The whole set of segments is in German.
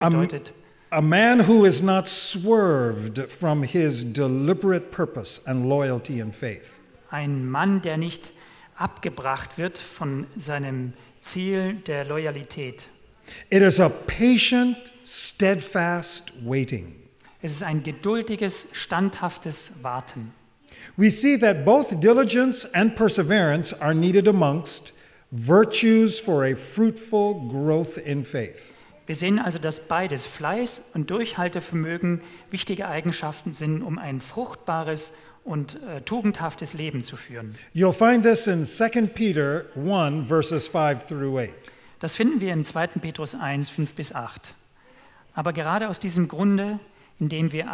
bedeutet a man who is not swerved from his deliberate purpose and loyalty and faith. ein Mann, der nicht abgebracht wird von seinem Ziel der Loyalität. It is a patient, steadfast waiting. Es ist ein geduldiges, standhaftes Warten. We see that both diligence and perseverance are needed amongst virtues for a fruitful growth in faith. Wir sehen also, dass beides, Fleiß und Durchhaltevermögen, wichtige Eigenschaften sind, um ein fruchtbares und tugendhaftes Leben zu führen. You'll find this in 2 Peter 1, verses 5 through 8. Das finden wir in 2. Petrus 1, 5 bis 8. Aber gerade aus diesem Grunde, indem wir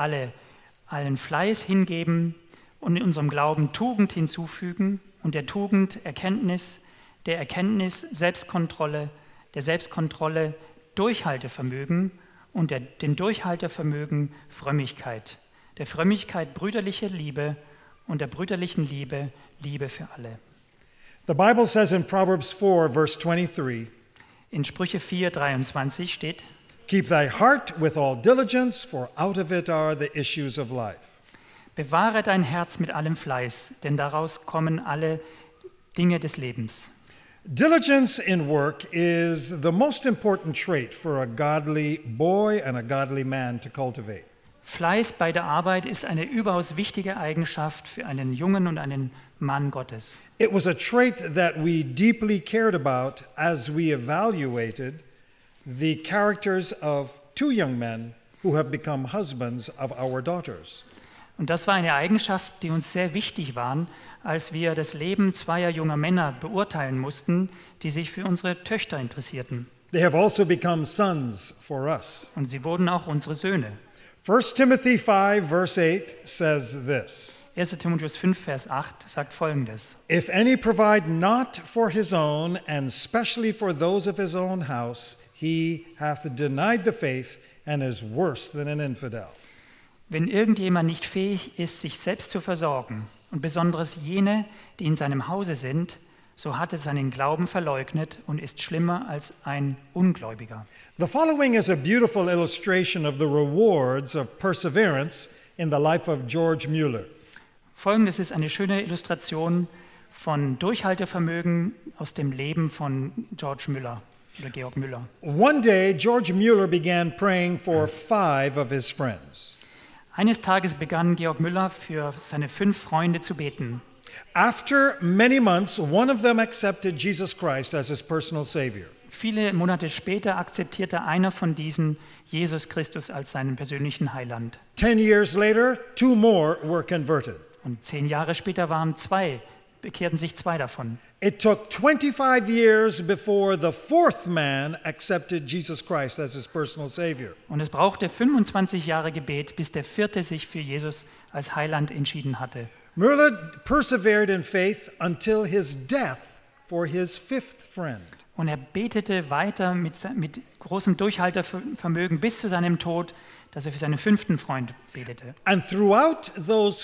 allen Fleiß hingeben und in unserem Glauben Tugend hinzufügen und der Tugend Erkenntnis, der Erkenntnis Selbstkontrolle, der Selbstkontrolle Durchhaltevermögen und dem Durchhaltevermögen Frömmigkeit, der Frömmigkeit brüderliche Liebe und der brüderlichen Liebe Liebe für alle. The Bible says in Proverbs 4, verse 23, In Sprüche 4, 23 steht: keep thy heart with all diligence, for out of it are the issues of life. Bewahre dein Herz mit allem Fleiß, denn daraus kommen alle Dinge des Lebens. Diligence in work is the most important trait for a godly boy and a godly man to cultivate. Fleiß bei der Arbeit ist eine überaus wichtige Eigenschaft für einen Jungen und einen Mann Gottes. It was a trait that we deeply cared about as we evaluated the characters of two young men who have become husbands of our daughters. Und das war eine Eigenschaft, die uns sehr wichtig war, als wir das Leben zweier junger Männer beurteilen mussten, die sich für unsere Töchter interessierten. They have also become sons for us. Und sie wurden auch unsere Söhne. 1 Timothy 5, verse 8 says this, 1. Timotheus 5, Vers 8 sagt Folgendes: if any provide not for his own, and especially for those of his own house, he hath denied the faith and is worse than an infidel. Wenn irgendjemand nicht fähig ist, sich selbst zu versorgen, und besonders jene, die in seinem Hause sind, so hat er seinen Glauben verleugnet und ist schlimmer als ein Ungläubiger. The following is a beautiful illustration of the rewards of perseverance in the life of George Mueller. Folgendes ist eine schöne Illustration von Durchhaltevermögen aus dem Leben von George Müller oder Georg Müller. One day, George Mueller began praying for 5 of his friends. Eines Tages begann Georg Müller für seine 5 Freunde zu beten. After many months, one of them accepted Jesus Christ as his personal Savior. Viele Monate später akzeptierte einer von diesen Jesus Christus als seinen persönlichen Heiland. 10 years later, 2 more were converted. Und 10 Jahre später bekehrten sich 2 davon. It took 25 years before the 4th man accepted Jesus Christ as his personal Savior. Und es brauchte 25 Jahre Gebet, bis der 4. sich für Jesus als Heiland entschieden hatte. Mueller persevered in faith until his death for his 5th friend. Und er betete weiter mit großem Durchhaltevermögen bis zu seinem Tod, dass er für seinen 5. Freund betete. And throughout those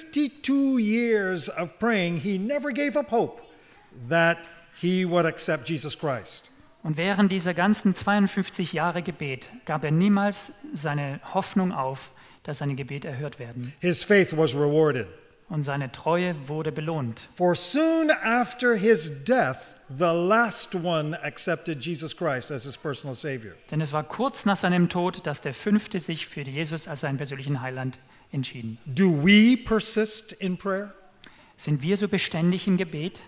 52 years of praying, he never gave up hope that he would accept Jesus Christ. Und während dieser ganzen 52 Jahre Gebet gab er niemals seine Hoffnung auf, dass seine Gebete erhört werden. His faith was rewarded. Und seine Treue wurde belohnt. For soon after his death, the last one accepted Jesus Christ as his personal Savior. Denn es war kurz nach seinem Tod, dass der 5. sich für Jesus als seinen persönlichen Heiland entschieden. Do we persist in prayer? Sind wir so beständig im Gebet?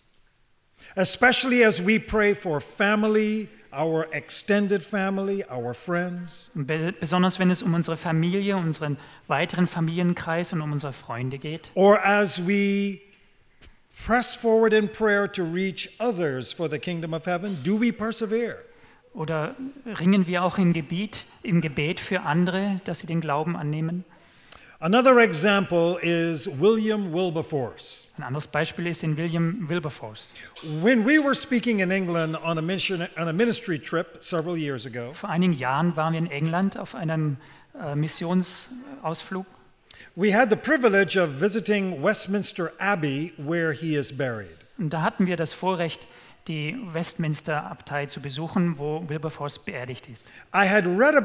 Especially as we pray for family, our extended family, our friends. Und besonders wenn es um unsere Familie, unseren weiteren Familienkreis und um unsere Freunde geht. Or as we press forward in prayer to reach others for the kingdom of heaven, do we persevere? Oder ringen wir auch im Gebet für andere, dass sie den Glauben annehmen? Another example is William Wilberforce. Ein anderes Beispiel ist in William Wilberforce. When we were speaking in England on a ministry trip several years ago, Vor einigen Jahren waren wir in England auf einem Missionsausflug. we had the privilege of visiting Westminster Abbey, where he is buried. Und da hatten wir das Vorrecht, die Westminster-Abtei zu besuchen, wo Wilberforce beerdigt ist. I had read